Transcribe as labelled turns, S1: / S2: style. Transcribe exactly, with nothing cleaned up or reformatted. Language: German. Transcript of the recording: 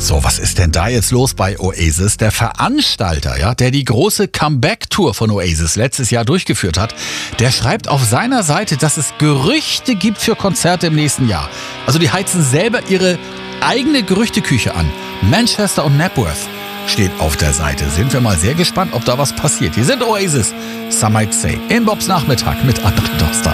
S1: So, was ist denn da jetzt los bei Oasis? Der Veranstalter, ja, der die große Comeback-Tour von Oasis letztes Jahr durchgeführt hat, der schreibt auf seiner Seite, dass es Gerüchte gibt für Konzerte im nächsten Jahr. Also die heizen selber ihre eigene Gerüchteküche an. Manchester und Napworth steht auf der Seite. Sind wir mal sehr gespannt, ob da was passiert. Hier sind Oasis, Some Might Say, in Bobs Nachmittag mit André Dostal.